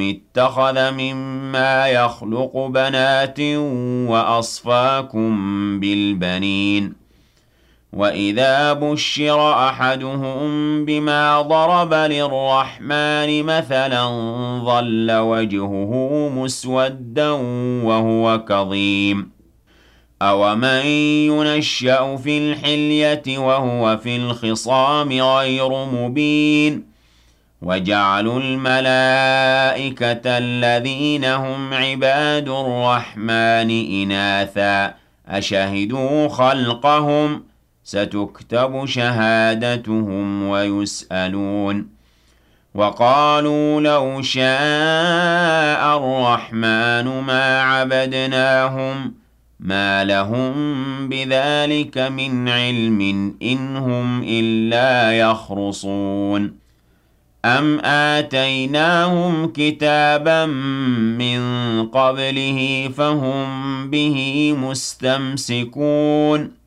اتخذ مما يخلق بنات وأصفاكم بالبنين وإذا بشر أحدهم بما ضرب للرحمن مثلا ظل وجهه مسودا وهو كظيم أومن ينشأ في الحلية وهو في الخصام غير مبين وجعلوا الملائكة الذين هم عباد الرحمن إناثا أشهدوا خلقهم ستكتب شهادتهم ويسألون وقالوا لو شاء الرحمن ما عبدناهم ما لهم بذلك من علم إن هم إلا يخرصون أم آتيناهم كتابا من قبله فهم به مستمسكون